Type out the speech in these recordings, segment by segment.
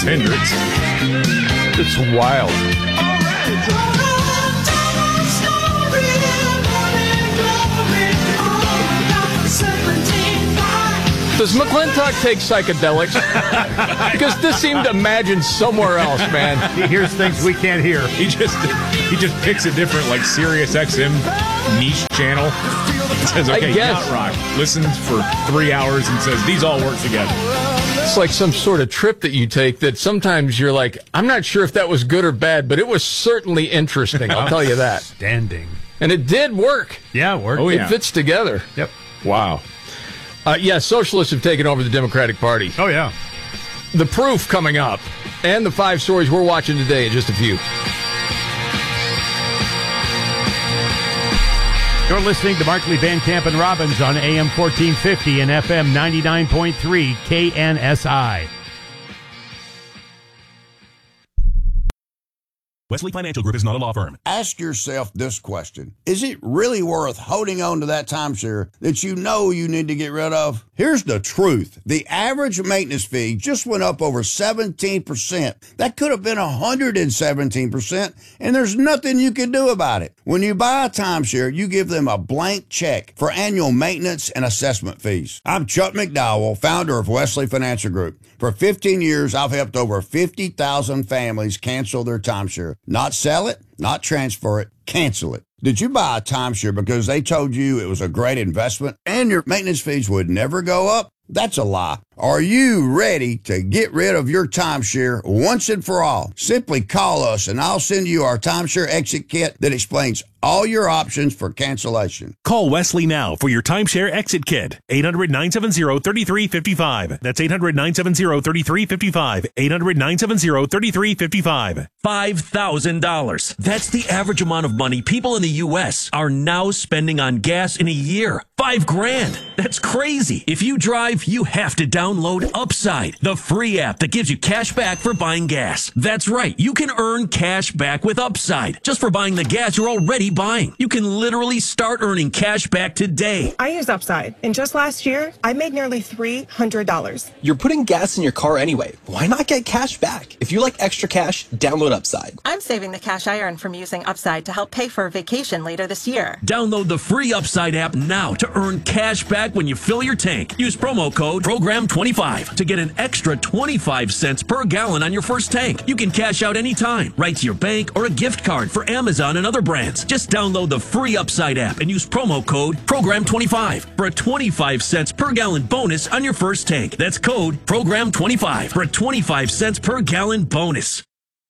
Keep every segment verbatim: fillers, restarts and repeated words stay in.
Hendrix. It's wild. Does McClintock take psychedelics? Because this seemed imagined somewhere else, man. He hears things we can't hear. He just he just picks a different, like, Sirius X M niche channel. And says, okay, Yacht Rock. Listens for three hours and says, these all work together. It's like some sort of trip that you take that sometimes you're like, I'm not sure if that was good or bad, but it was certainly interesting. I'll tell you that. Standing. And it did work. Yeah, it worked. Oh, yeah. It fits together. Yep. Wow. Uh, yeah, socialists have taken over the Democratic Party. Oh, yeah. The proof coming up, and the five stories we're watching today in just a few. You're listening to Markley, Van Camp, and Robbins on A M fourteen fifty and F M ninety-nine point three K N S I. Wesley Financial Group is not a law firm. Ask yourself this question. Is it really worth holding on to that timeshare that you know you need to get rid of? Here's the truth. The average maintenance fee just went up over seventeen percent. That could have been one hundred seventeen percent, and there's nothing you can do about it. When you buy a timeshare, you give them a blank check for annual maintenance and assessment fees. I'm Chuck McDowell, founder of Wesley Financial Group. For fifteen years, I've helped over fifty thousand families cancel their timeshare. Not sell it, not transfer it, cancel it. Did you buy a timeshare because they told you it was a great investment and your maintenance fees would never go up? That's a lie. Are you ready to get rid of your timeshare once and for all? Simply call us and I'll send you our timeshare exit kit that explains all your options for cancellation. Call Wesley now for your timeshare exit kit. eight hundred, nine seven zero, three three five five. That's eight hundred, nine seven zero, three three five five. eight hundred, nine seven zero, three three five five. five thousand dollars. That's the average amount of money people in the U S are now spending on gas in a year. Five grand. That's crazy. If you drive, you have to download Upside, the free app that gives you cash back for buying gas. That's right. You can earn cash back with Upside just for buying the gas you're already buying. You can literally start earning cash back today. I use Upside, and just last year, I made nearly three hundred dollars. You're putting gas in your car anyway. Why not get cash back? If you like extra cash, download Upside. I'm saving the cash I earn from using Upside to help pay for a vacation later this year. Download the free Upside app now to earn cash back when you fill your tank. Use promo code program twenty-five to get an extra twenty-five cents per gallon on your first tank. You can cash out anytime, right to your bank or a gift card for Amazon and other brands. Just download the free Upside app and use promo code program twenty-five for a twenty-five cents per gallon bonus on your first tank. That's code program twenty-five for a twenty-five cents per gallon bonus.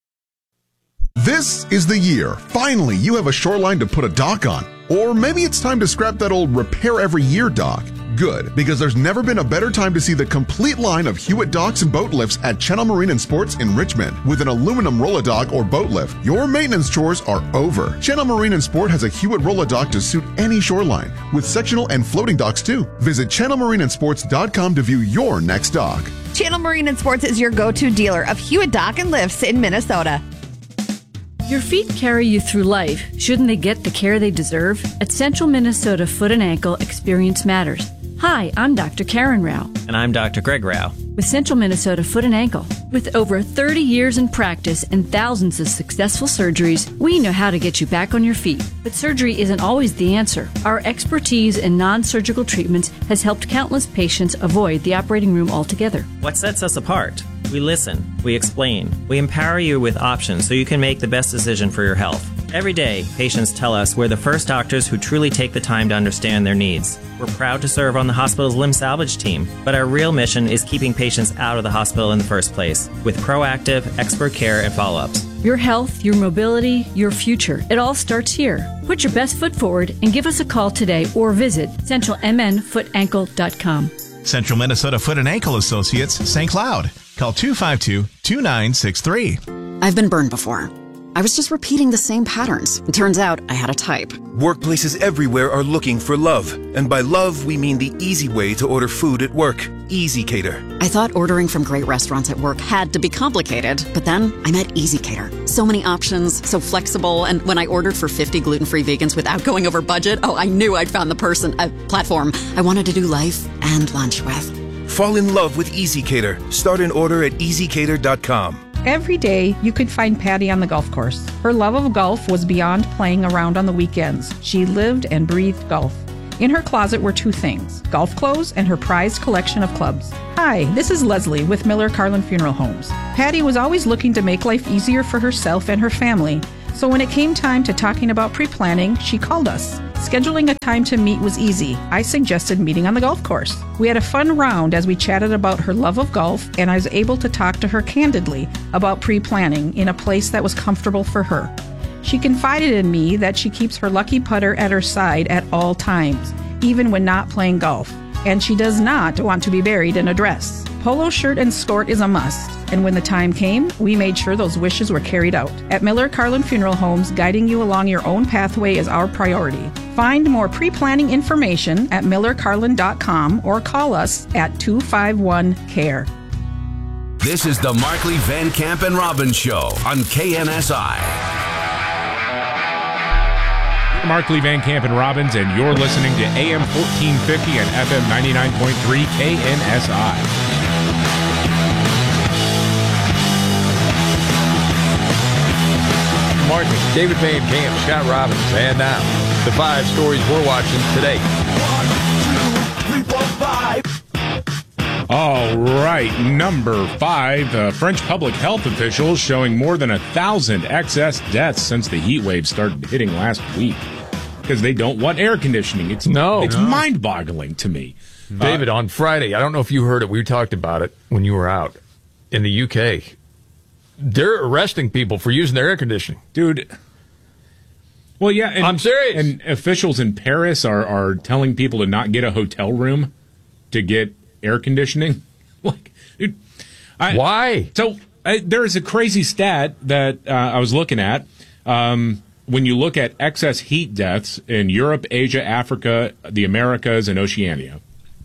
This is the year. Finally, you have a shoreline to put a dock on. Or maybe it's time to scrap that old repair every year dock. Good, because there's never been a better time to see the complete line of Hewitt docks and boat lifts at Channel Marine and Sports in Richmond. With an aluminum roll-a-dock or boat lift, your maintenance chores are over. Channel Marine and Sport has a Hewitt roll-a-dock to suit any shoreline, with sectional and floating docks too. Visit channel marine and sports dot com to view your next dock. Channel Marine and Sports is your go-to dealer of Hewitt dock and lifts in Minnesota. Your feet carry you through life. Shouldn't they get the care they deserve? At Central Minnesota Foot and Ankle, experience matters. Hi, I'm Doctor Karen Rao. And I'm Doctor Greg Rao. With Central Minnesota Foot and Ankle. With over thirty years in practice and thousands of successful surgeries, we know how to get you back on your feet. But surgery isn't always the answer. Our expertise in non-surgical treatments has helped countless patients avoid the operating room altogether. What sets us apart? We listen, we explain, we empower you with options so you can make the best decision for your health. Every day, patients tell us we're the first doctors who truly take the time to understand their needs. We're proud to serve on the hospital's limb salvage team, but our real mission is keeping patients out of the hospital in the first place with proactive, expert care and follow-ups. Your health, your mobility, your future. It all starts here. Put your best foot forward and give us a call today or visit central m n foot ankle dot com. Central Minnesota Foot and Ankle Associates, Saint Cloud. Call two five two, two nine six three. I've been burned before. I was just repeating the same patterns. It turns out I had a type. Workplaces everywhere are looking for love. And by love, we mean the easy way to order food at work. Easy Cater. I thought ordering from great restaurants at work had to be complicated, but then I met Easy Cater. So many options, so flexible, and when I ordered for fifty gluten-free vegans without going over budget, oh, I knew I'd found the person, a platform I wanted to do life and lunch with. Fall in love with EasyCater. Start an order at easy cater dot com. Every day, you could find Patty on the golf course. Her love of golf was beyond playing around on the weekends. She lived and breathed golf. In her closet were two things, golf clothes and her prized collection of clubs. Hi, this is Leslie with Miller Carlin Funeral Homes. Patty was always looking to make life easier for herself and her family. So when it came time to talking about pre-planning, she called us. Scheduling a time to meet was easy. I suggested meeting on the golf course. We had a fun round as we chatted about her love of golf, and I was able to talk to her candidly about pre-planning in a place that was comfortable for her. She confided in me that she keeps her lucky putter at her side at all times, even when not playing golf, and she does not want to be buried in a dress. Polo shirt and skirt is a must, and when the time came, we made sure those wishes were carried out. At Miller Carlin Funeral Homes, guiding you along your own pathway is our priority. Find more pre-planning information at miller carlin dot com or call us at two five one C A R E. This is the Markley, Van Camp, and Robbins Show on K N S I. Markley, Van Camp, and Robbins, and you're listening to A M fourteen fifty and F M ninety-nine point three K N S I. Martin, David Van Camp, Scott Robbins, and now the five stories we're watching today. One, two, three, four, five. All right, number five, uh, French public health officials showing more than a thousand excess deaths since the heat wave started hitting last week because they don't want air conditioning. It's no, it's no. mind-boggling to me. David, uh, on Friday, I don't know if you heard it. We talked about it when you were out in the U K. They're arresting people for using their air conditioning. Dude. Well, yeah. And, I'm serious. And officials in Paris are, are telling people to not get a hotel room to get air conditioning. Like, dude, I, why? So I, there's a crazy stat that uh, I was looking at. Um, when you look at excess heat deaths in Europe, Asia, Africa, the Americas, and Oceania,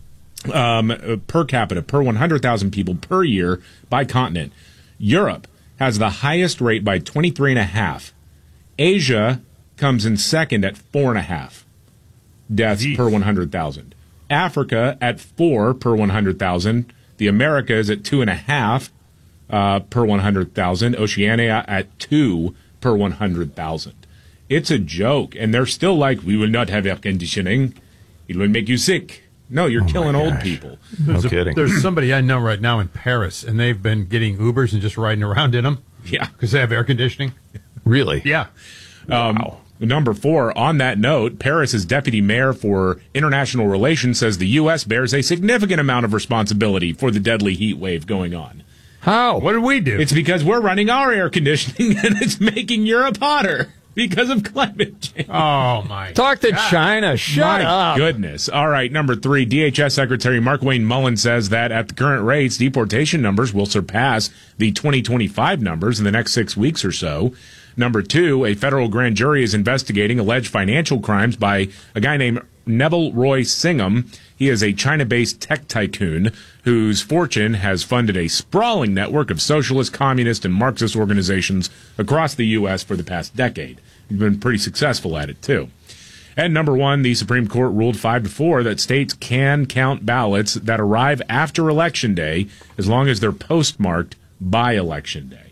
um, per capita, per one hundred thousand people per year by continent, Europe has the highest rate by twenty-three and a half. Asia comes in second at four and a half deaths Jeez. per one hundred thousand. Africa at four per one hundred thousand. The Americas at two and a half uh, per one hundred thousand. Oceania at two per one hundred thousand. It's a joke, and they're still like, we will not have air conditioning. It will make you sick. No, you're oh killing old people. There's no a, kidding. There's somebody I know right now in Paris, and they've been getting Ubers and just riding around in them. Yeah. Because they have air conditioning. Really? Yeah. Um, wow. Number four, on that note, Paris's deputy mayor for international relations says the U S bears a significant amount of responsibility for the deadly heat wave going on. How? What did we do? It's because we're running our air conditioning, and it's making Europe hotter. Because of climate change. Oh, my Talk to God. China. Shut my up. Goodness. All right, number three, D H S Secretary Markwayne Mullin says that at the current rates, deportation numbers will surpass the twenty twenty-five numbers in the next six weeks or so. Number two, a federal grand jury is investigating alleged financial crimes by a guy named Neville Roy Singham. He is a China-based tech tycoon whose fortune has funded a sprawling network of socialist, communist, and Marxist organizations across the U S for the past decade. He's been pretty successful at it, too. And number one, the Supreme Court ruled five to four that states can count ballots that arrive after Election Day as long as they're postmarked by Election Day.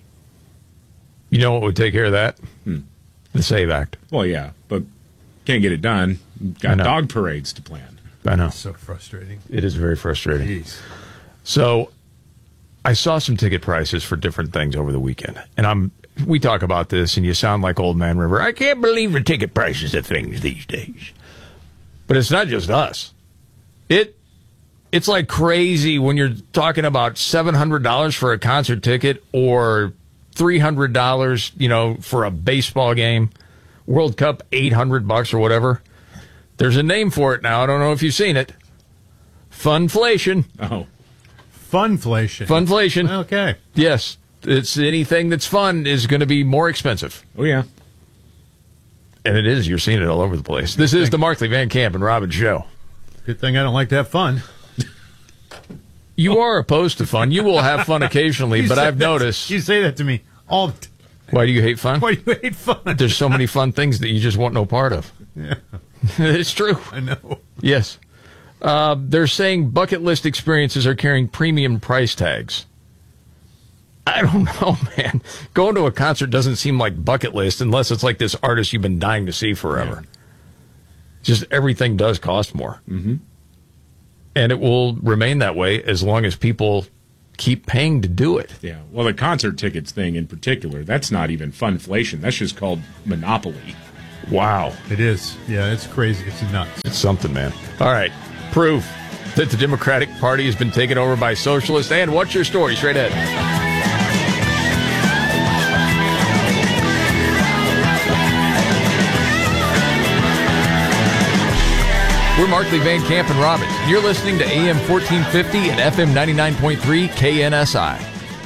You know what would take care of that? Hmm. The SAVE Act. Well, yeah, but can't get it done. Got dog parades to plan. I know. It's so frustrating. It is very frustrating. Jeez. So I saw some ticket prices for different things over the weekend, and I'm we talk about this, and you sound like Old Man River. I can't believe the ticket prices of things these days. But it's not just us. It it's like crazy when you're talking about seven hundred dollars for a concert ticket or three hundred dollars, you know, for a baseball game, World Cup eight hundred bucks or whatever. There's a name for it now. I don't know if you've seen it. Funflation. Oh. Funflation. Funflation. Okay. Yes. It's anything that's fun is going to be more expensive. Oh, yeah. And it is. You're seeing it all over the place. This is the Markley, Van Camp, and Robbins Show. Good thing I don't like to have fun. You are opposed to fun. You will have fun occasionally, but I've noticed. You say that to me all the time. Why do you hate fun? Why do you hate fun? There's so many fun things that you just want no part of. Yeah. It's true. I know. Yes. Uh, they're saying bucket list experiences are carrying premium price tags. I don't know, man. Going to a concert doesn't seem like bucket list unless it's like this artist you've been dying to see forever. Yeah. Just everything does cost more. Mm-hmm. And it will remain that way as long as people keep paying to do it. Yeah. Well, the concert tickets thing in particular, that's not even funflation. That's just called monopoly. Wow. It is. Yeah, it's crazy. It's nuts. It's something, man. All right. Proof that the Democratic Party has been taken over by socialists. And what's your story? Straight ahead. We're Markley, Van Camp, and Robbins. You're listening to A M fourteen fifty and F M ninety-nine point three K N S I.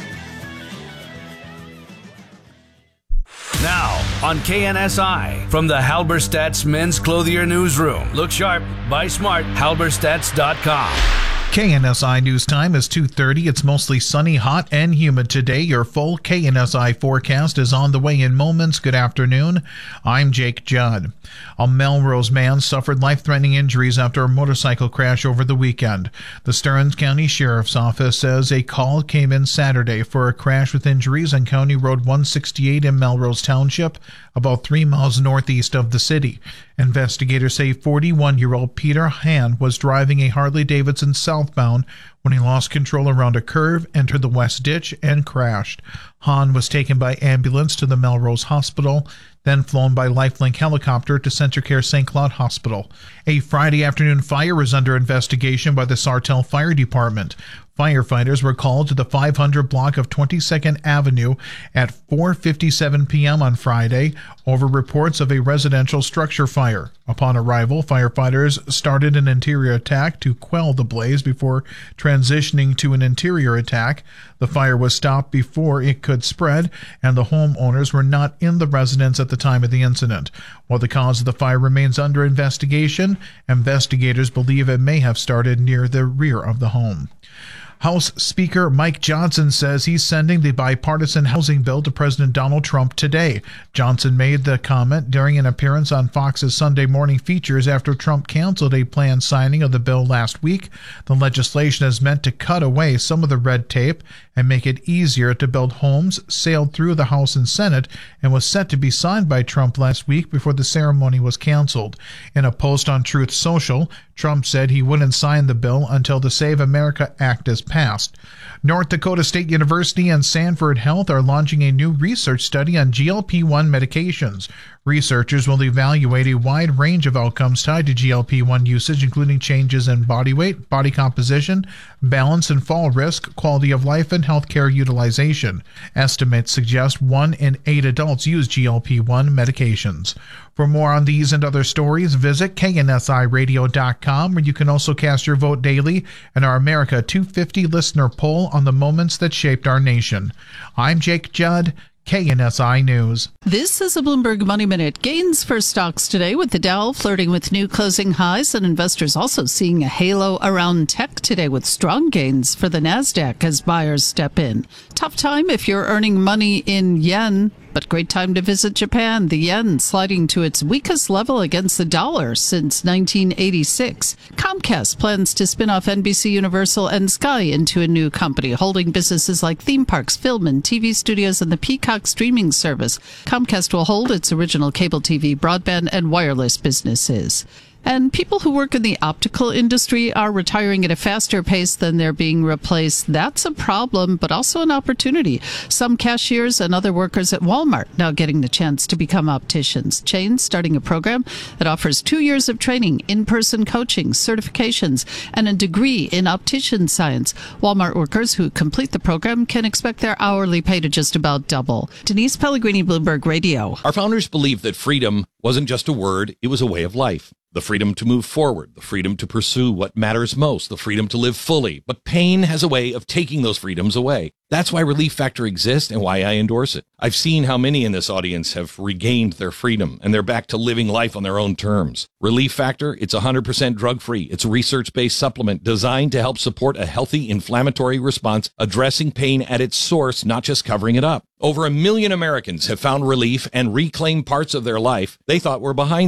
Now, on K N S I, from the Halberstadt's Men's Clothier Newsroom. Look sharp, buy smart, halberstadts dot com. K N S I News Time is two thirty. It's mostly sunny, hot, and humid today. Your full K N S I forecast is on the way in moments. Good afternoon. I'm Jake Judd. A Melrose man suffered life-threatening injuries after a motorcycle crash over the weekend. The Stearns County Sheriff's Office says a call came in Saturday for a crash with injuries on County Road one sixty-eight in Melrose Township, about three miles northeast of the city. Investigators say forty-one-year-old Peter Hahn was driving a Harley-Davidson southbound when he lost control around a curve, entered the west ditch, and crashed. Hahn was taken by ambulance to the Melrose Hospital, then flown by Lifelink helicopter to CentraCare Saint Cloud Hospital. A Friday afternoon fire is under investigation by the Sartell Fire Department. Firefighters were called to the five hundred block of twenty-second Avenue at four fifty-seven p.m. on Friday over reports of a residential structure fire. Upon arrival, firefighters started an interior attack to quell the blaze before transitioning to an interior attack. The fire was stopped before it could spread, and the homeowners were not in the residence at the time of the incident. While the cause of the fire remains under investigation, investigators believe it may have started near the rear of the home. House Speaker Mike Johnson says he's sending the bipartisan housing bill to President Donald Trump today. Johnson made the comment during an appearance on Fox's Sunday Morning Features after Trump canceled a planned signing of the bill last week. The legislation is meant to cut away some of the red tape and make it easier to build homes, sailed through the House and Senate, and was set to be signed by Trump last week before the ceremony was canceled. In a post on Truth Social, Trump said he wouldn't sign the bill until the Save America Act is passed. North Dakota State University and Sanford Health are launching a new research study on G L P one medications. Researchers will evaluate a wide range of outcomes tied to G L P one usage, including changes in body weight, body composition, balance and fall risk, quality of life, and healthcare utilization. Estimates suggest one in eight adults use G L P one medications. For more on these and other stories, visit K N S I radio dot com, where you can also cast your vote daily in our America two fifty listener poll on the moments that shaped our nation. I'm Jake Judd, K N S I News. This is a Bloomberg Money Minute. Gains for stocks today, with the Dow flirting with new closing highs, and investors also seeing a halo around tech today with strong gains for the NASDAQ as buyers step in. Tough time if you're earning money in yen, but great time to visit Japan. The yen sliding to its weakest level against the dollar since nineteen eighty-six. Comcast plans to spin off N B C Universal and Sky into a new company, holding businesses like theme parks, film and T V studios, and the Peacock streaming service. Comcast will hold its original cable T V, broadband, and wireless businesses. And people who work in the optical industry are retiring at a faster pace than they're being replaced. That's a problem, but also an opportunity. Some cashiers and other workers at Walmart now getting the chance to become opticians. Chain starting a program that offers two years of training, in-person coaching, certifications, and a degree in optician science. Walmart workers who complete the program can expect their hourly pay to just about double. Denise Pellegrini, Bloomberg Radio. Our founders believed that freedom wasn't just a word, it was a way of life. The freedom to move forward, the freedom to pursue what matters most, the freedom to live fully. But pain has a way of taking those freedoms away. That's why Relief Factor exists and why I endorse it. I've seen how many in this audience have regained their freedom and they're back to living life on their own terms. Relief Factor, it's one hundred percent drug-free. It's a research-based supplement designed to help support a healthy inflammatory response, addressing pain at its source, not just covering it up. Over a million Americans have found relief and reclaimed parts of their life they thought were behind them.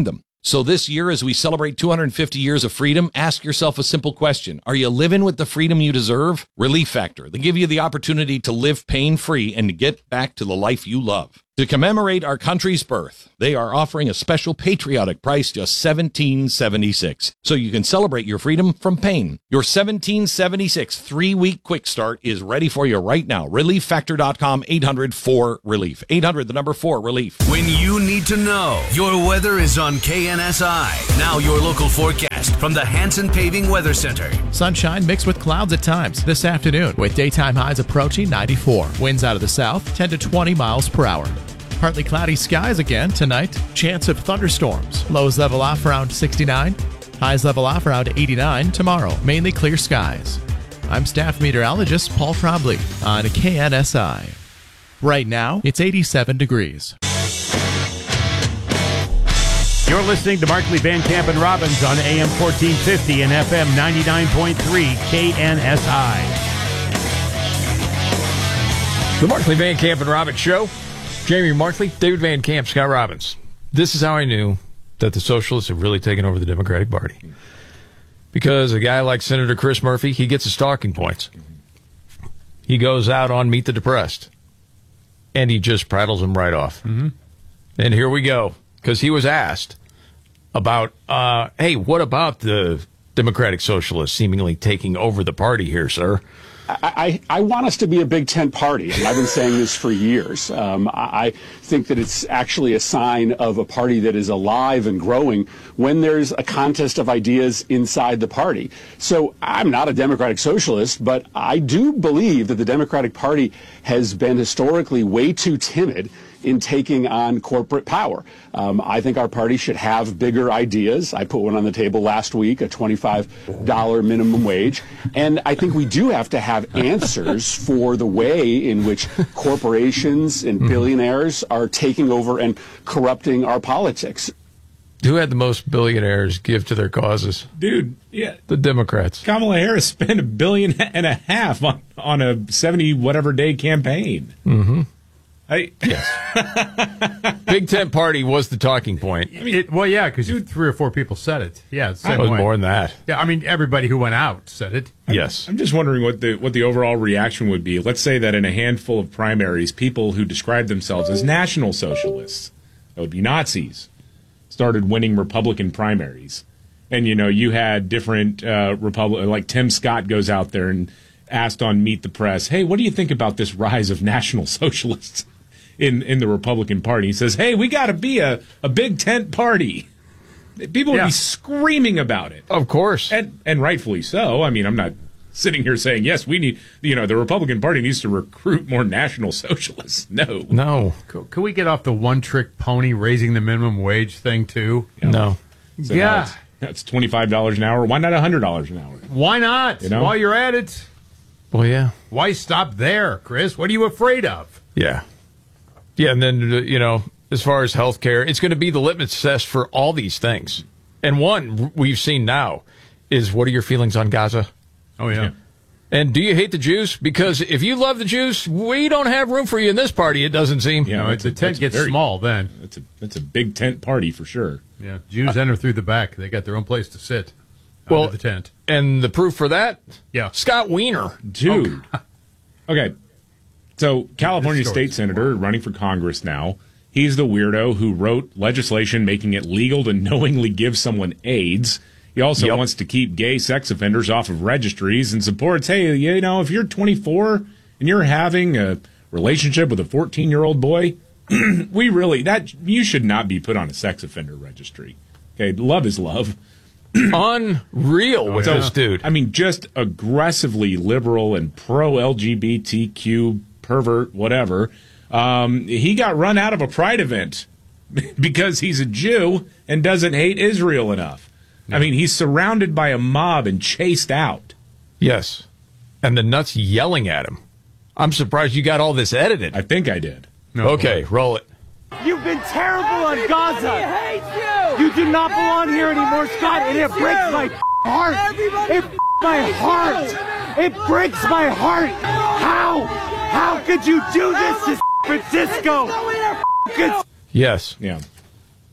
So this year, as we celebrate two hundred fifty years of freedom, ask yourself a simple question. Are you living with the freedom you deserve? Relief Factor. They give you the opportunity to live pain-free and to get back to the life you love. To commemorate our country's birth, they are offering a special patriotic price, just seventeen seventy-six, so you can celebrate your freedom from pain. Your seventeen seventy-six three-week quick start is ready for you right now. relief factor dot com, eight hundred four relief. eight hundred, the number four, relief. When you need to know, your weather is on K N S I. Now your local forecast from the Hanson Paving Weather Center. Sunshine mixed with clouds at times this afternoon, with daytime highs approaching ninety-four. Winds out of the south, ten to twenty miles per hour. Partly cloudy skies again tonight. Chance of thunderstorms. Lows level off around sixty-nine. Highs level off around eighty-nine tomorrow. Mainly clear skies. I'm staff meteorologist Paul Trombley on K N S I. Right now, it's eighty-seven degrees. You're listening to Markley, Van Camp, and Robbins on A M fourteen fifty and F M ninety-nine point three K N S I. The Markley, Van Camp, and Robbins Show. Jamie Markley, David Van Camp, Scott Robbins. This is how I knew that the socialists have really taken over the Democratic Party. Because a guy like Senator Chris Murphy, he gets his talking points. He goes out on Meet the Depressed, and he just prattles them right off. Mm-hmm. And here we go, because he was asked about, uh, hey, what about the Democratic Socialists seemingly taking over the party here, sir? I, I want us to be a big tent party, and I've been saying this for years. Um, I, I think that it's actually a sign of a party that is alive and growing when there's a contest of ideas inside the party. So I'm not a Democratic Socialist, but I do believe that the Democratic Party has been historically way too timid in taking on corporate power. Um, I think our party should have bigger ideas. I put one on the table last week, a twenty-five dollars minimum wage. And I think we do have to have answers for the way in which corporations and billionaires are taking over and corrupting our politics. Who had the most billionaires give to their causes? Dude, yeah. The Democrats. Kamala Harris spent a billion and a half on, on a seventy whatever day campaign. Mm-hmm. I, yes. Big Tent Party was the talking point. I mean, it, well, yeah, because three or four people said it. Yeah, it's the same it was way. more than that. Yeah, I mean, everybody who went out said it. Yes. I'm just wondering what the what the overall reaction would be. Let's say that in a handful of primaries, people who described themselves as National Socialists, that would be Nazis, started winning Republican primaries. And, you know, you had different uh, Republic, like Tim Scott goes out there and asked on Meet the Press, hey, what do you think about this rise of National Socialists in, in the Republican Party? He says, hey, we got to be a, a big tent party. People would Yeah. be screaming about it. Of course. And, and rightfully so. I mean, I'm not sitting here saying, yes, we need, you know, the Republican Party needs to recruit more National Socialists. No. No. Could, could we get off the one-trick pony raising the minimum wage thing, too? No. So yeah. now it's- That's twenty-five dollars an hour. Why not one hundred dollars an hour? Why not? You know? While you're at it. Well, yeah. Why stop there, Chris? What are you afraid of? Yeah. Yeah, and then, uh, you know, as far as health care, it's going to be the litmus test for all these things. And one we've seen now is, what are your feelings on Gaza? Oh, yeah. And do you hate the Jews? Because if you love the Jews, we don't have room for you in this party, it doesn't seem. You know, that's the a- tent that's a gets very- small then. That's a that's a big tent party for sure. Yeah, Jews enter through the back. They got their own place to sit. Well, Under the tent. And the proof for that? Yeah. Scott Wiener. Dude. Okay. So, California This story's state senator running for Congress now. He's the weirdo who wrote legislation making it legal to knowingly give someone AIDS. He also Yep. wants to keep gay sex offenders off of registries and supports, hey, you know, if you're twenty-four and you're having a relationship with a fourteen-year-old boy, we really, that you should not be put on a sex offender registry. Okay, love is love. Unreal with So, this dude. I mean, just aggressively liberal and pro-L G B T Q, pervert, whatever. Um, he got run out of a Pride event because he's a Jew and doesn't hate Israel enough. I mean, he's surrounded by a mob and chased out. Yes. And the nuts yelling at him. I'm surprised you got all this edited. I think I did. No, okay, roll it. You've been terrible on Gaza. You. you do not belong here anymore, Scott, and it breaks my heart. It breaks my heart. It breaks my heart. How? How could you do this to Francisco? Could- Yes. Yeah.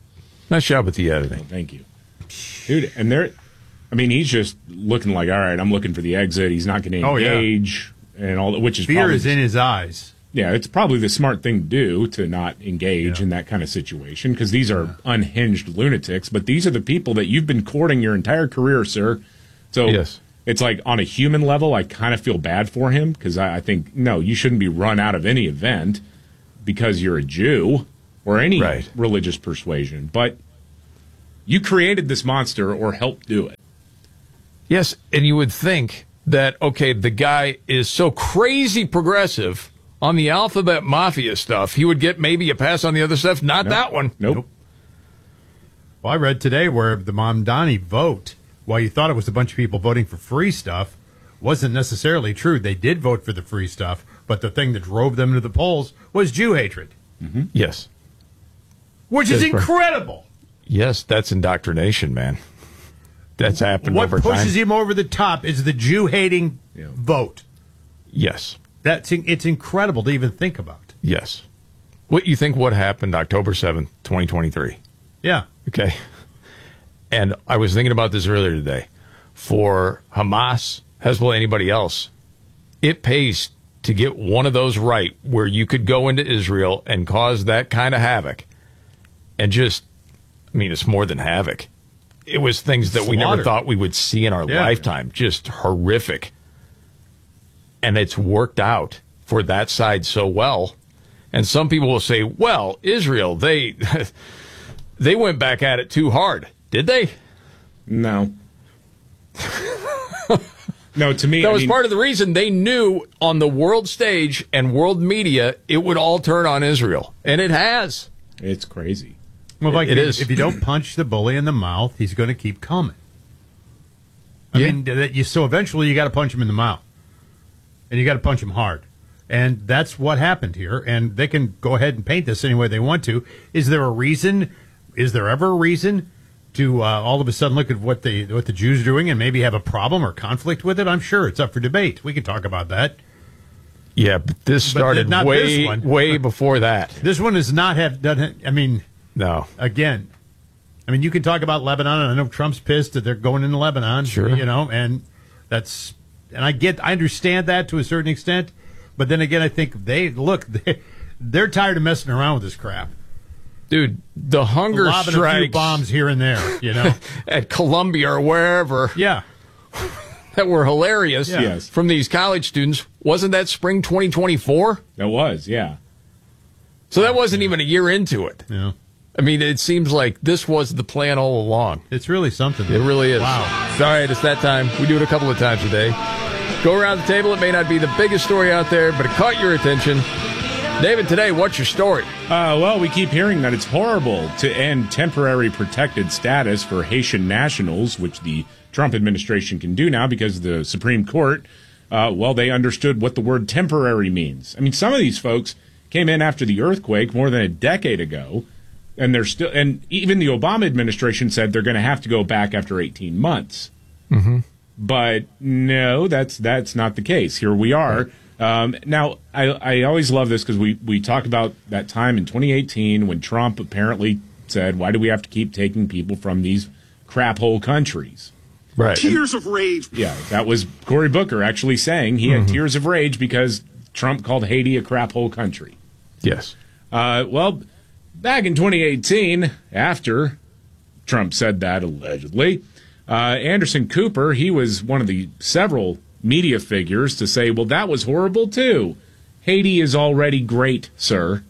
Nice job with the editing. Oh, thank you. Dude, and they're, I mean, he's just looking like, all right, I'm looking for the exit. He's not going to Oh, yeah. engage and all that, which is Fear probably, is in his eyes. Yeah, it's probably the smart thing to do to not engage Yeah. in that kind of situation because these are unhinged lunatics, but these are the people that you've been courting your entire career, sir. So Yes. it's like on a human level, I kind of feel bad for him because I, I think, no, you shouldn't be run out of any event because you're a Jew or any Right. religious persuasion. But you created this monster or helped do it. Yes, and you would think that, okay, the guy is so crazy progressive on the alphabet mafia stuff, he would get maybe a pass on the other stuff. Not Nope. that one. Nope. Well, I read today where the Mamdani vote, while you thought it was a bunch of people voting for free stuff, wasn't necessarily true. They did vote for the free stuff, but the thing that drove them to the polls was Jew hatred, Mm-hmm. Yes. which is That's right. incredible. Yes, that's indoctrination, man. That's happened What over pushes time. him over the top is the Jew-hating vote. Yes. That's it's incredible to even think about. Yes. What you think what happened October seventh, twenty twenty-three? Yeah. Okay. And I was thinking about this earlier today. For Hamas, Hezbollah, anybody else, it pays to get one of those right where you could go into Israel and cause that kind of havoc. And just, I mean, it's more than havoc. It was things that we never Slaughter. thought we would see in our Yeah. lifetime. Just horrific. And it's worked out for that side so well. And some people will say, well, Israel, they they went back at it too hard. Did they? No. No, to me, That I was mean, part of the reason they knew on the world stage and world media it would all turn on Israel. And it has. It's crazy. Well, like It if, is. if you don't punch the bully in the mouth, he's going to keep coming. I Yeah. mean, that you so eventually you got to punch him in the mouth, and you got to punch him hard, and that's what happened here. And they can go ahead and paint this any way they want to. Is there a reason? Is there ever a reason to uh, all of a sudden look at what the what the Jews are doing and maybe have a problem or conflict with it? I'm sure it's up for debate. We can talk about that. Yeah, but this But started not way, this one. way before that. This one does not have done. I mean, No. again, I mean, you can talk about Lebanon, and I know Trump's pissed that they're going into Lebanon. Sure. You know, and that's, and I get, I understand that to a certain extent, but then again, I think they, look, they, they're tired of messing around with this crap. Dude, the hunger Lobbing a few strikes bombs here and there, you know? at Columbia or wherever Yeah. that were hilarious Yeah. Yes. from these college students. Wasn't that spring twenty twenty-four? That was, yeah. So that wasn't even a year into it. Yeah. I mean, it seems like this was the plan all along. It's really something. It really is. Wow. All right, it's that time. We do it a couple of times a day. Go around the table. It may not be the biggest story out there, but it caught your attention. David, today, what's your story? Uh, well, we keep hearing that it's horrible to end temporary protected status for Haitian nationals, which the Trump administration can do now because the Supreme Court, uh, well, they understood what the word temporary means. I mean, some of these folks came in after the earthquake more than a decade ago, and they're still, and even the Obama administration said they're going to have to go back after eighteen months. Mm-hmm. But no, that's that's not the case. Here we are. Um, now, I, I always love this because we, we talk about that time in twenty eighteen when Trump apparently said, why do we have to keep taking people from these crap hole countries? Right. Tears of rage. Yeah, that was Cory Booker actually saying he had Mhm. tears of rage because Trump called Haiti a crap hole country. Yes. Uh, well, back in twenty eighteen, after Trump said that allegedly, uh, Anderson Cooper, he was one of the several media figures to say, well, that was horrible too. Haiti is already great, sir.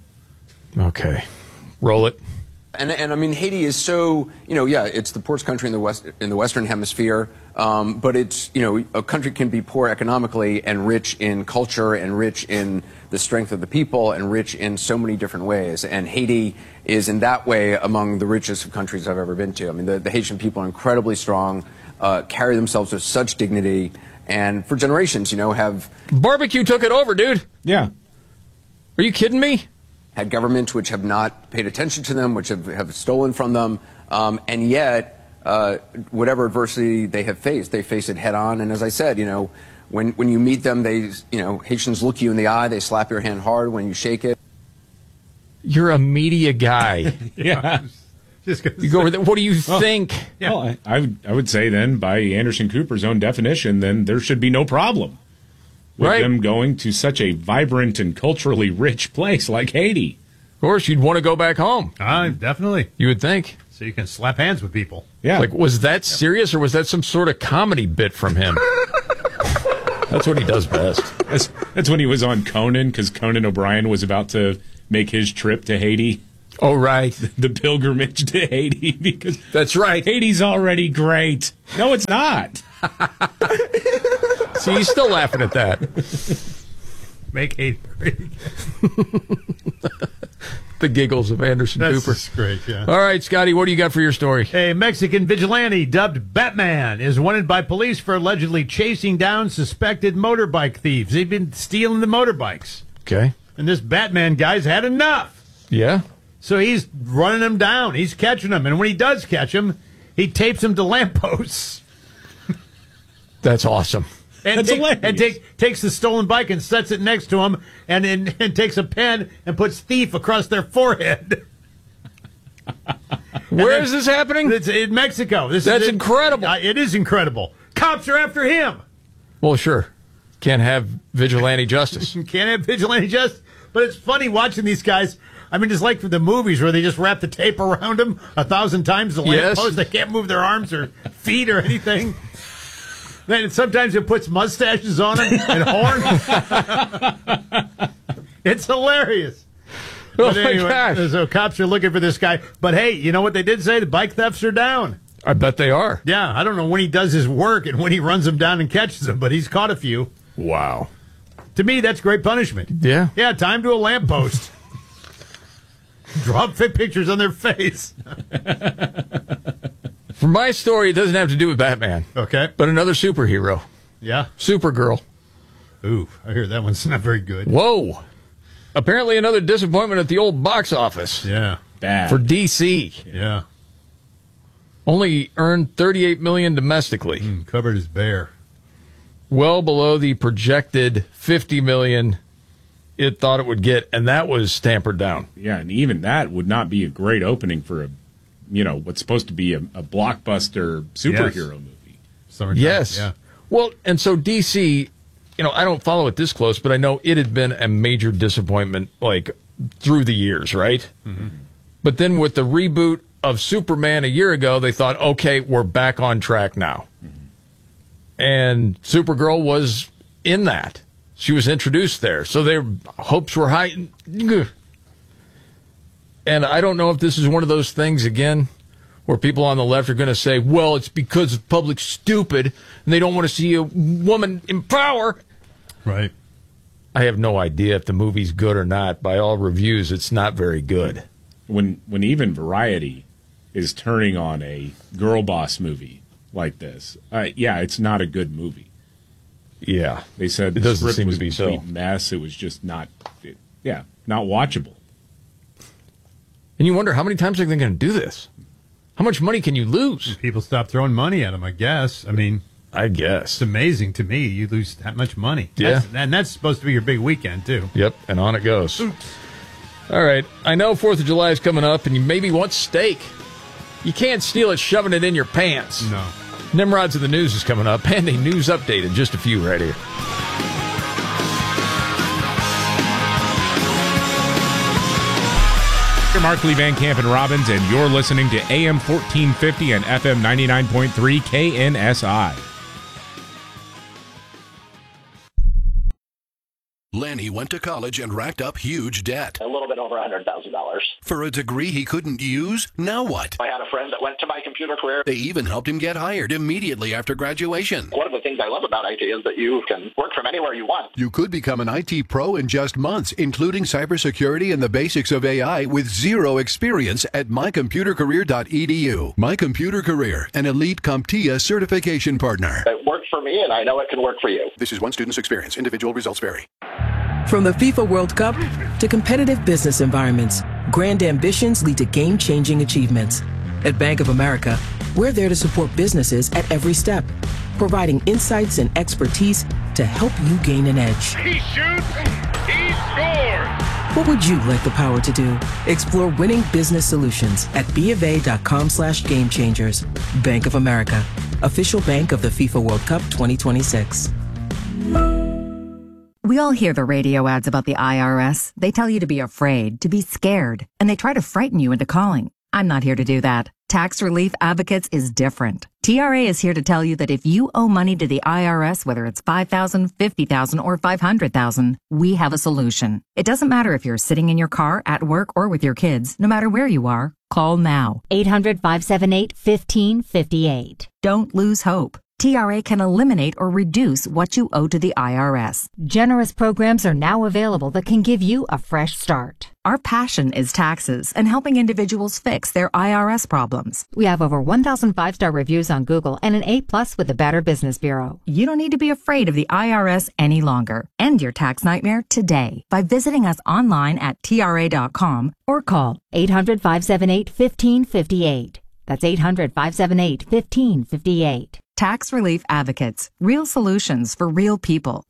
Okay. Roll it. And, and I mean, Haiti is so, you know, yeah, it's the poorest country in the west in the Western Hemisphere, um, but it's, you know, a country can be poor economically and rich in culture and rich in the strength of the people and rich in so many different ways. And Haiti is in that way among the richest of countries I've ever been to. I mean, the, the Haitian people are incredibly strong, uh, carry themselves with such dignity, and for generations, you know, have... Barbecue took it over, dude. Yeah. Are you kidding me? Had governments which have not paid attention to them, which have, have stolen from them, um, and yet, uh, whatever adversity they have faced, they face it head on. And as I said, you know, when, when you meet them, they, you know, Haitians look you in the eye, they slap your hand hard when you shake it. You're a media guy. Yeah. You go over there. What do you Well, think? Well, I, I would I would say then, by Anderson Cooper's own definition, then there should be no problem with Right. them going to such a vibrant and culturally rich place like Haiti. Of course, you'd want to go back home. Uh, definitely. You would think. So you can slap hands with people. Yeah. Like, was that serious or was that some sort of comedy bit from him? That's what he does best. That's, that's when he was on Conan, because Conan O'Brien was about to make his trip to Haiti. Oh, right. The pilgrimage to Haiti, because that's right. Haiti's already great. No, it's not. See, he's still laughing at that. Make Haiti great. The giggles of Anderson That's Cooper. just great, yeah. All right, Scotty, what do you got for your story? A Mexican vigilante dubbed Batman is wanted by police for allegedly chasing down suspected motorbike thieves. They've been stealing the motorbikes. Okay. And this Batman guy's had enough. Yeah? So he's running them down. He's catching them. And when he does catch them, he tapes them to lampposts. That's awesome. And, That's take, hilarious. and take, takes the stolen bike and sets it next to him and, and, and takes a pen and puts thief across their forehead. Where then- is this happening? It's in Mexico. This That's is incredible. Uh, it is incredible. Cops are after him. Well, sure. Can't have vigilante justice. You can't have vigilante justice. But it's funny watching these guys. I mean, it's like for the movies where they just wrap the tape around them a thousand times, the Yes. lamppost. They can't move their arms or feet or anything. Then sometimes it puts mustaches on them and horns. It's hilarious. Oh, But my anyway, gosh. so cops are looking for this guy. But hey, you know what they did say? The bike thefts are down. I bet they are. Yeah, I don't know when he does his work and when he runs them down and catches them, but he's caught a few. Wow. To me, that's great punishment. Yeah. Yeah, time to a lamppost. Draw fit pictures on their face. For my story, it doesn't have to do with Batman. Okay. But another superhero. Yeah. Supergirl. Ooh, I hear that one's not very good. Whoa. Apparently another disappointment at the old box office. Yeah. Bad. For D C. Yeah. Only earned thirty-eight million dollars domestically. Mm, cupboard is bare. Well below the projected fifty million dollars it thought it would get, and that was tampered down. Yeah, and even that would not be a great opening for a, you know, what's supposed to be a, a blockbuster superhero Yes. movie. Summertime, Yes. Yeah. Well, and so D C, you know, I don't follow it this close, but I know it had been a major disappointment, like, through the years, right? Mm-hmm. But then with the reboot of Superman a year ago, they thought, okay, we're back on track now. Mm-hmm. And Supergirl was in that. She was introduced there. So their hopes were high. And I don't know if this is one of those things, again, where people on the left are going to say, well, it's because the public's stupid and they don't want to see a woman in power. Right. I have no idea if the movie's good or not. By all reviews, it's not very good. When when even Variety is turning on a girl boss movie like this, uh, yeah, it's not a good movie. Yeah. They said It the doesn't script seem was to be a so. complete mess. It was just not, it, yeah, not watchable. And you wonder, how many times are they going to do this? How much money can you lose? People stop throwing money at him, I guess. I mean, I guess. it's amazing to me you lose that much money. Yeah. That's, and that's supposed to be your big weekend, too. Yep, and on it goes. All right, I know fourth of July is coming up, and you maybe want steak. You can't steal it shoving it in your pants. No. Nimrods of the News is coming up, and a news update in just a few right here. You're Mark Lee Van Camp and Robbins, and you're listening to A M fourteen fifty and F M ninety-nine point three K N S I. Lanny went to college and racked up huge debt. A little bit over one hundred thousand dollars. For a degree he couldn't use? Now what? I had a friend that went to my computer career. They even helped him get hired immediately after graduation. One of the things I love about I T is that you can work from anywhere you want. You could become an I T pro in just months, including cybersecurity and the basics of A I with zero experience at my computer career dot e d u. My Computer Career, an elite CompTIA certification partner. It worked for me, and I know it can work for you. This is one student's experience. Individual results vary. From the FIFA World Cup to competitive business environments, grand ambitions lead to game-changing achievements. At Bank of America, we're there to support businesses at every step, providing insights and expertise to help you gain an edge. He shoots, he scores! What would you like the power to do? Explore winning business solutions at bofa.com slash game changers. Bank of America, official bank of the FIFA World Cup twenty twenty-six. We all hear the radio ads about the I R S. They tell you to be afraid, to be scared, and they try to frighten you into calling. I'm not here to do that. Tax Relief Advocates is different. T R A is here to tell you that if you owe money to the I R S, whether it's five thousand dollars, fifty thousand dollars, or five hundred thousand dollars, we have a solution. It doesn't matter if you're sitting in your car, at work, or with your kids. No matter where you are, call now. eight hundred, five seven eight, one five five eight. Don't lose hope. T R A can eliminate or reduce what you owe to the I R S. Generous programs are now available that can give you a fresh start. Our passion is taxes and helping individuals fix their I R S problems. We have over one thousand five-star reviews on Google and an A plus with the Better Business Bureau. You don't need to be afraid of the I R S any longer. End your tax nightmare today by visiting us online at T R A dot com or call eight hundred, five seven eight, one five five eight. That's eight hundred, five seven eight, one five five eight. Tax Relief Advocates. Real solutions for real people.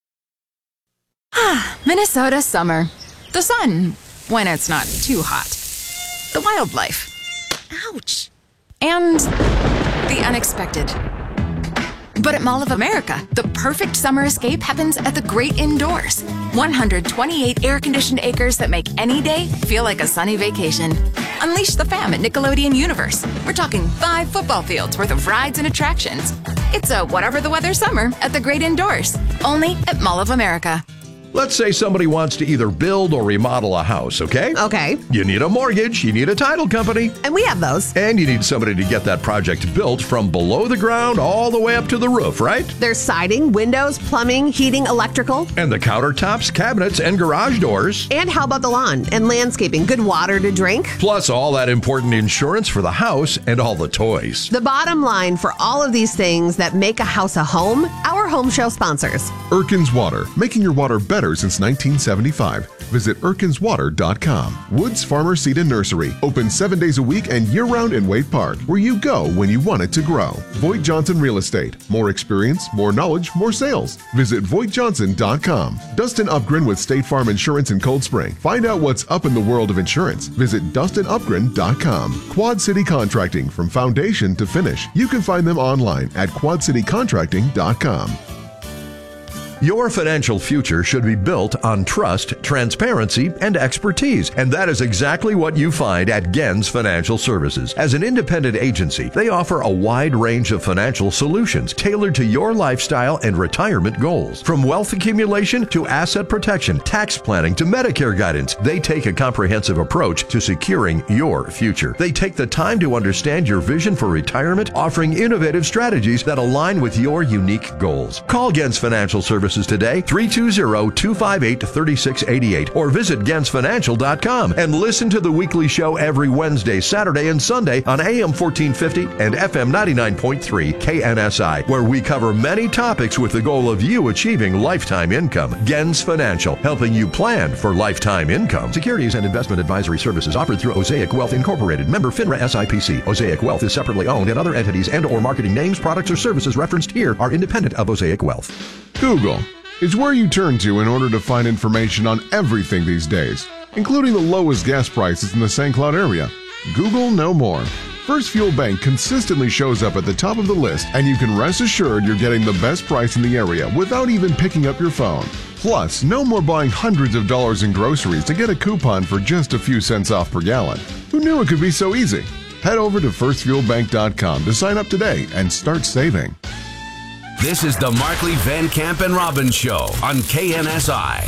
Ah, Minnesota summer. The sun, when it's not too hot. The wildlife. Ouch. And the unexpected. But at Mall of America, the perfect summer escape happens at the great indoors. one hundred twenty-eight air-conditioned acres that make any day feel like a sunny vacation. Unleash the fam at Nickelodeon Universe. We're talking five football fields worth of rides and attractions. It's a whatever the weather summer at the great indoors. Only at Mall of America. Let's say somebody wants to either build or remodel a house, okay? Okay. You need a mortgage, you need a title company. And we have those. And you need somebody to get that project built from below the ground all the way up to the roof, right? There's siding, windows, plumbing, heating, electrical. And the countertops, cabinets, and garage doors. And how about the lawn and landscaping? Good water to drink. Plus all that important insurance for the house and all the toys. The bottom line for all of these things that make a house a home, our home show sponsors. Erkins Water, making your water better since nineteen seventy-five. Visit erkins water dot com. Woods Farmer Seed and Nursery, open seven days a week and year-round in Waite Park, where you go when you want it to grow. Voigt Johnson Real Estate, more experience, more knowledge, more sales. Visit voigt johnson dot com. Dustin Upgren with State Farm Insurance in Cold Spring. Find out what's up in the world of insurance. Visit dustin upgren dot com. Quad City Contracting, from foundation to finish. You can find them online at quad city contracting dot com. Your financial future should be built on trust, transparency, and expertise. And that is exactly what you find at Gens Financial Services. As an independent agency, they offer a wide range of financial solutions tailored to your lifestyle and retirement goals. From wealth accumulation to asset protection, tax planning to Medicare guidance, they take a comprehensive approach to securing your future. They take the time to understand your vision for retirement, offering innovative strategies that align with your unique goals. Call Gens Financial Services today, three two zero, two five eight, three six eight eight, or visit gens financial dot com and listen to the weekly show every Wednesday, Saturday, and Sunday on A M fourteen fifty and F M ninety-nine point three K N S I, where we cover many topics with the goal of you achieving lifetime income. Gens Financial, helping you plan for lifetime income. Securities and investment advisory services offered through Osaic Wealth Incorporated, member FINRA S I P C. Osaic Wealth is separately owned, and other entities and or marketing names, products, or services referenced here are independent of Osaic Wealth. Google is where you turn to in order to find information on everything these days, including the lowest gas prices in the Saint Cloud area. Google no more. First Fuel Bank consistently shows up at the top of the list, and you can rest assured you're getting the best price in the area without even picking up your phone. Plus, no more buying hundreds of dollars in groceries to get a coupon for just a few cents off per gallon. Who knew it could be so easy? Head over to first fuel bank dot com to sign up today and start saving. This is the Markley, Van Camp, and Robbins Show on K N S I.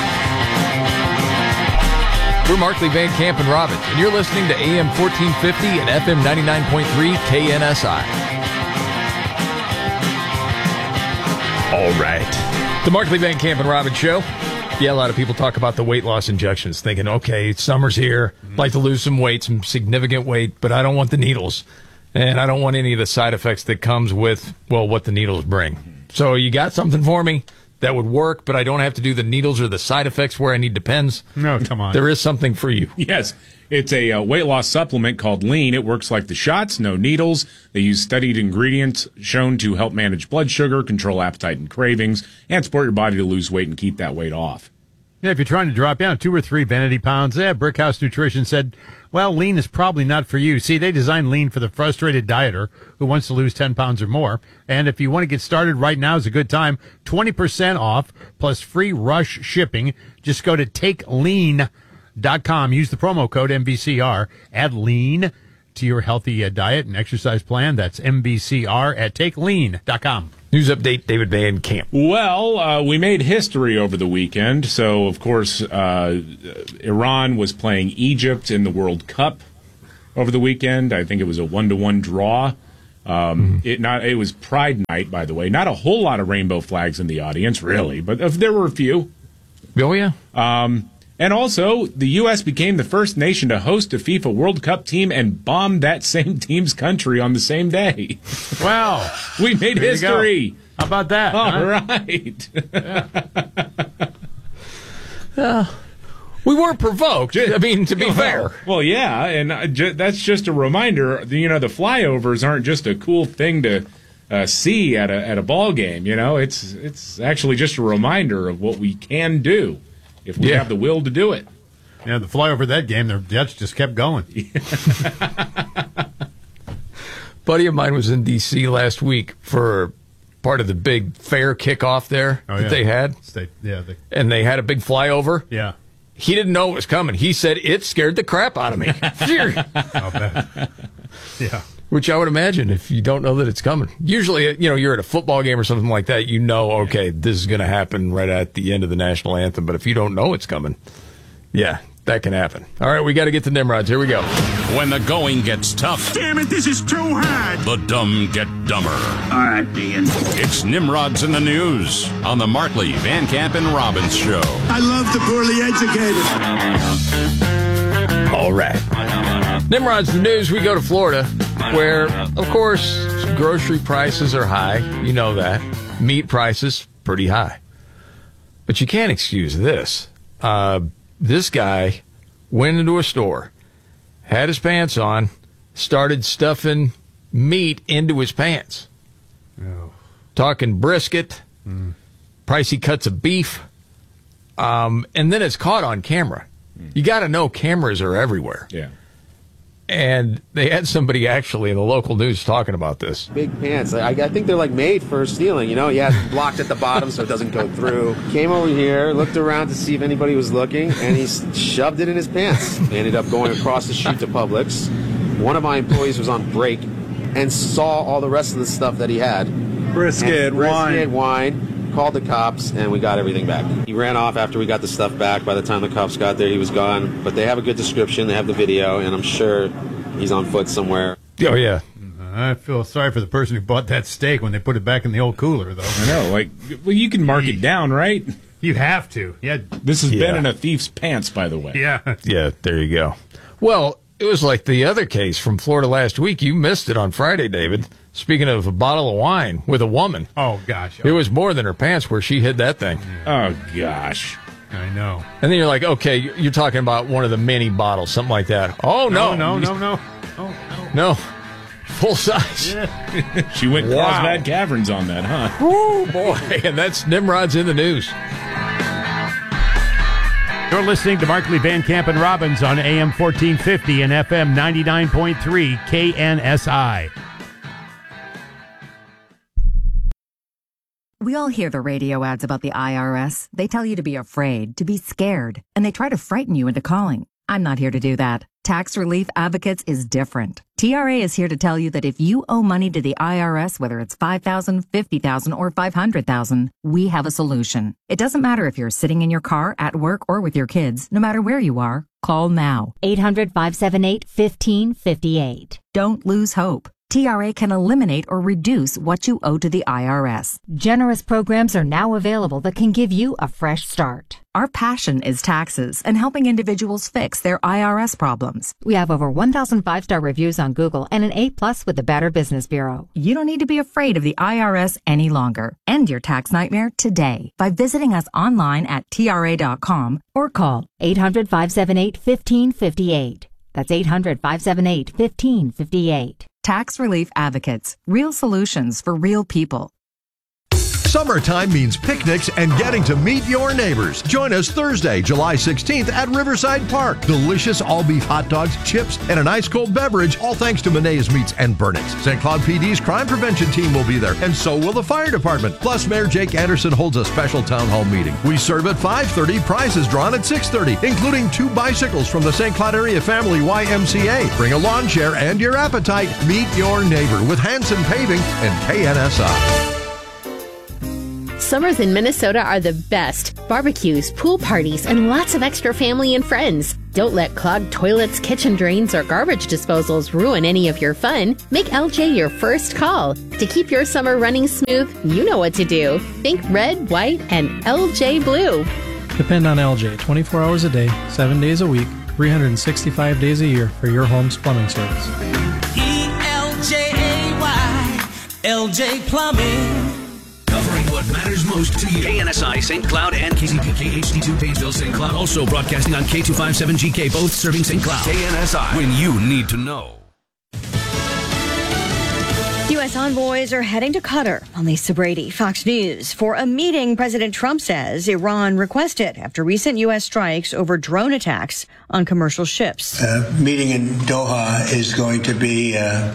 We're Markley, Van Camp, and Robbins, and you're listening to A M fourteen fifty and F M ninety-nine point three K N S I. All right. The Markley, Van Camp, and Robbins Show. Yeah, a lot of people talk about the weight loss injections, thinking, okay, summer's here, like to lose some weight, some significant weight, but I don't want the needles. And I don't want any of the side effects that comes with, well, what the needles bring. So you got something for me that would work, but I don't have to do the needles or the side effects where I need Depends? No, come on. There is something for you. Yes. It's a uh, weight loss supplement called Lean. It works like the shots, no needles. They use studied ingredients shown to help manage blood sugar, control appetite and cravings, and support your body to lose weight and keep that weight off. Yeah, if you're trying to drop down two or three vanity pounds, yeah, Brickhouse Nutrition said, well, lean is probably not for you. See, they designed lean for the frustrated dieter who wants to lose ten pounds or more. And if you want to get started right now is a good time. twenty percent off plus free rush shipping. Just go to take lean dot com. Use the promo code M V C R. Add lean to your healthy uh, diet and exercise plan. That's M V C R at take lean dot com. News update, David Van Camp. Well, uh, we made history over the weekend. So, of course, uh, Iran was playing Egypt in the World Cup over the weekend. I think it was a one-to-one draw. Um, mm. It not it was Pride Night, by the way. Not a whole lot of rainbow flags in the audience, really, but uh, there were a few. Oh, yeah. Um, and also, the U S became the first nation to host a FIFA World Cup team and bombed that same team's country on the same day. Wow. We made there history. How about that? All huh? right. Yeah. uh, we were provoked. I mean, to be well, fair. Well, yeah, and uh, ju- that's just a reminder. You know, the flyovers aren't just a cool thing to uh, see at a at a ball game. You know, it's it's actually just a reminder of what we can do if we yeah. have the will to do it. Yeah, the flyover that game, the Jets just kept going. Buddy of mine was in D C last week for part of the big fair kickoff there oh, that yeah. they had. They, yeah, they, and they had a big flyover. Yeah. He didn't know it was coming. He said it scared the crap out of me. I'll bet. Yeah. Which I would imagine if you don't know that it's coming. Usually, you know, you're at a football game or something like that, you know, okay, this is going to happen right at the end of the national anthem. But if you don't know it's coming, yeah, that can happen. All right, we got to get to Nimrods. Here we go. When the going gets tough. Damn it, this is too hard. The dumb get dumber. All right, Dean. It's Nimrods in the News on the Markley, Van Camp, and Robbins Show. I love the poorly educated. All right. Nimrod's the News. We go to Florida, where, of course, grocery prices are high. You know that. Meat prices, pretty high. But you can't excuse this. Uh, this guy went into a store, had his pants on, started stuffing meat into his pants. Oh. Talking brisket, mm. pricey cuts of beef, um, and then it's caught on camera. Mm. You got to know cameras are everywhere. Yeah. And they had somebody actually in the local news talking about this. Big pants. I, I think they're like made for stealing, you know? Yeah, it's blocked at the bottom so it doesn't go through. Came over here, looked around to see if anybody was looking, and he shoved it in his pants. Ended up going across the street to Publix. One of my employees was on break and saw all the rest of the stuff that he had. Brisket, brisket wine. wine. Called the cops, and we got everything back. He ran off after we got the stuff back. By the time the cops got there, he was gone. But they have a good description. They have the video, and I'm sure he's on foot somewhere. Oh, yeah. I feel sorry for the person who bought that steak when they put it back in the old cooler, though. I know. Like, well, you can mark it down, right? You have to. Yeah. This has yeah. been in a thief's pants, by the way. Yeah. Yeah, there you go. Well, it was like the other case from Florida last week. You missed it on Friday, David. Speaking of a bottle of wine with a woman. Oh, gosh. Oh. It was more than her pants where she hid that thing. Oh, gosh. I know. And then you're like, okay, you're talking about one of the mini bottles, something like that. Oh, no. No, no, no, no. Oh, no. No. Full size. Yeah. She went wow. Carlsbad Caverns on that, huh? Oh, boy. And that's Nimrod's in the News. You're listening to Markley, Van Camp, and Robbins on A M fourteen fifty and F M ninety-nine point three K N S I. We all hear the radio ads about the I R S. They tell you to be afraid, to be scared, and they try to frighten you into calling. I'm not here to do that. Tax Relief Advocates is different. T R A is here to tell you that if you owe money to the I R S, whether it's five thousand dollars, fifty thousand dollars, or five hundred thousand dollars, we have a solution. It doesn't matter if you're sitting in your car, at work, or with your kids. No matter where you are, call now. eight hundred, five seven eight, one five five eight. Don't lose hope. T R A can eliminate or reduce what you owe to the I R S. Generous programs are now available that can give you a fresh start. Our passion is taxes and helping individuals fix their I R S problems. We have over one thousand five-star reviews on Google and an A plus with the Better Business Bureau. You don't need to be afraid of the I R S any longer. End your tax nightmare today by visiting us online at T R A dot com or call eight hundred, five seven eight, one five five eight. That's eight hundred, five seven eight, one five five eight. Tax Relief Advocates. Real solutions for real people. Summertime means picnics and getting to meet your neighbors. Join us Thursday, July sixteenth at Riverside Park. Delicious all-beef hot dogs, chips, and an ice-cold beverage, all thanks to Menae's Meats and Burnix. Saint Cloud P D's crime prevention team will be there, and so will the fire department. Plus, Mayor Jake Anderson holds a special town hall meeting. We serve at five thirty, prizes drawn at six thirty, including two bicycles from the Saint Cloud Area Family Y M C A. Bring a lawn chair and your appetite. Meet your neighbor with Hanson Paving and K N S I. Summers in Minnesota are the best. Barbecues, pool parties, and lots of extra family and friends. Don't let clogged toilets, kitchen drains, or garbage disposals ruin any of your fun. Make L J your first call. To keep your summer running smooth, you know what to do. Think red, white, and L J blue. Depend on L J twenty-four hours a day, seven days a week, three hundred sixty-five days a year for your home's plumbing service. E L J A Y, L J Plumbing. Covering what matters most to you. K N S I, Saint Cloud, and K Z P K H D two, Painesville, Saint Cloud. Also broadcasting on K two fifty-seven G K, both serving Saint Cloud. K N S I, when you need to know. U S envoys are heading to Qatar. Lisa Brady, Fox News, for a meeting President Trump says Iran requested after recent U S strikes over drone attacks on commercial ships. Uh, meeting in Doha is going to be uh,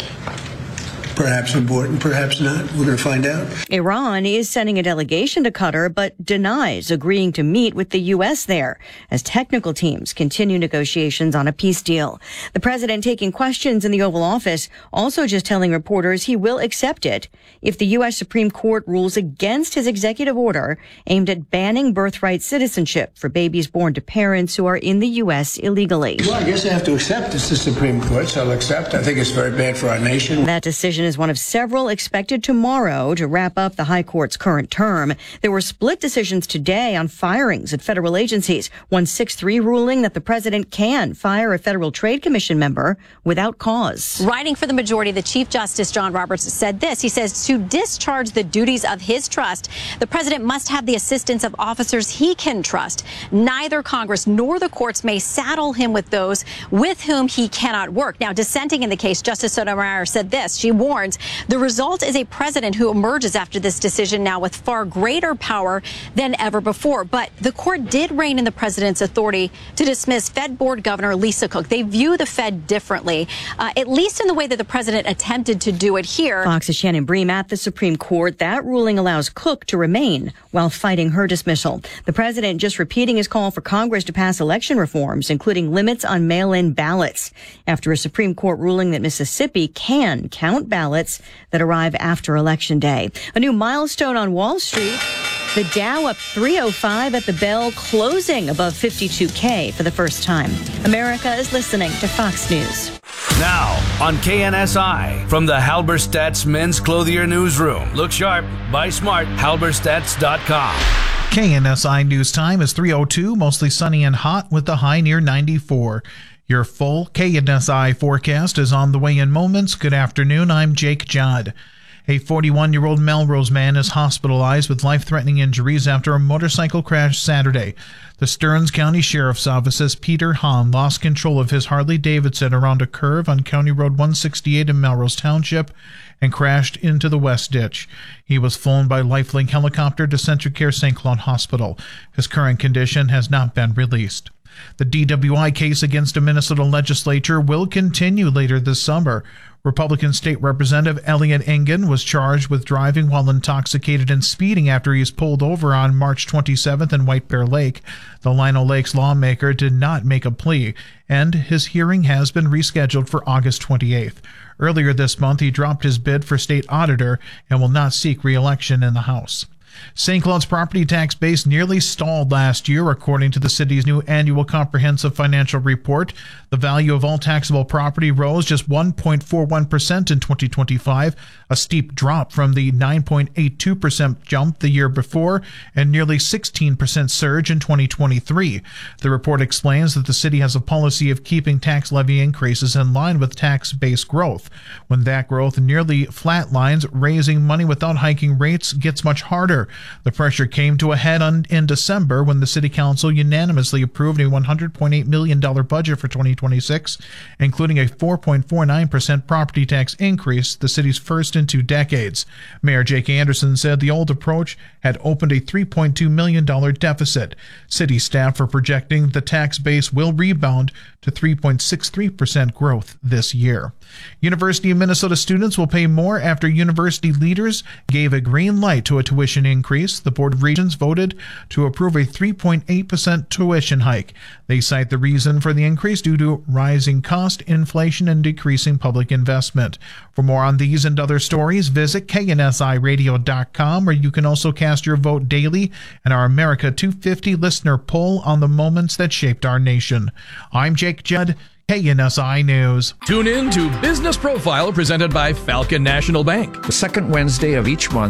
perhaps important, perhaps not. We're going to find out. Iran is sending a delegation to Qatar, but denies agreeing to meet with the U S there as technical teams continue negotiations on a peace deal. The president taking questions in the Oval Office, also just telling reporters he will accept it if the U S Supreme Court rules against his executive order aimed at banning birthright citizenship for babies born to parents who are in the U S illegally. Well, I guess I have to accept it's the Supreme Court, so I'll accept. I think it's very bad for our nation. That decision is one of several expected tomorrow to wrap up the High Court's current term. There were split decisions today on firings at federal agencies. One six three ruling that the president can fire a Federal Trade Commission member without cause. Writing for the majority, the Chief Justice John Roberts said this. He says to discharge the duties of his trust, the president must have the assistance of officers he can trust. Neither Congress nor the courts may saddle him with those with whom he cannot work. Now, dissenting in the case, Justice Sotomayor said this. She warns the result is a president who emerges after this decision now with far greater power than ever before. But the court did rein in the president's authority to dismiss Fed Board Governor Lisa Cook. They view the Fed differently, uh, at least in the way that the president attempted to do it here. Fox's Shannon Bream at the Supreme Court. That ruling allows Cook to remain while fighting her dismissal. The president just repeating his call for Congress to pass election reforms, including limits on mail-in ballots, after a Supreme Court ruling that Mississippi can count ballots that arrive after Election Day. A new milestone on Wall Street. The Dow up three oh five at the bell, closing above fifty-two K for the first time. America is listening to Fox News. Now on K N S I from the Halberstadt's Men's Clothier Newsroom. Look sharp, buy smart, halberstadts dot com. K N S I News Time is three oh two, mostly sunny and hot with the high near ninety-four. Your full K N S I forecast is on the way in moments. Good afternoon, I'm Jake Judd. A forty-one-year-old Melrose man is hospitalized with life-threatening injuries after a motorcycle crash Saturday. The Stearns County Sheriff's Office says Peter Hahn lost control of his Harley-Davidson around a curve on County Road one sixty-eight in Melrose Township and crashed into the west ditch. He was flown by Lifelink helicopter to CentraCare Saint Cloud Hospital. His current condition has not been released. The D W I case against a Minnesota legislature will continue later this summer. Republican State Representative Elliot Engen was charged with driving while intoxicated and speeding after he was pulled over on March twenty-seventh in White Bear Lake. The Lino Lakes lawmaker did not make a plea, and his hearing has been rescheduled for August twenty-eighth. Earlier this month, he dropped his bid for state auditor and will not seek re-election in the House. Saint Cloud's property tax base nearly stalled last year, according to the city's new annual comprehensive financial report. The value of all taxable property rose just one point four one percent in twenty twenty-five, a steep drop from the nine point eight two percent jump the year before and nearly sixteen percent surge in twenty twenty-three. The report explains that the city has a policy of keeping tax levy increases in line with tax base growth. When that growth nearly flatlines, raising money without hiking rates gets much harder. year. The pressure came to a head on, in December when the City Council unanimously approved a one hundred point eight million dollars budget for twenty twenty-six, including a four point four nine percent property tax increase, the city's first in two decades. Mayor Jake Anderson said the old approach had opened a three point two million dollars deficit. City staff are projecting the tax base will rebound to three point six three percent growth this year. University of Minnesota students will pay more after university leaders gave a green light to a tuition increase. The Board of Regents voted to approve a three point eight percent tuition hike. They cite the reason for the increase due to rising cost, inflation, and decreasing public investment. For more on these and other stories, visit K N S I radio dot com, where you can also cast your vote daily in our America two fifty listener poll on the moments that shaped our nation. I'm Jake Judd, K N S I News. Tune in to Business Profile presented by Falcon National Bank. The second Wednesday of each month.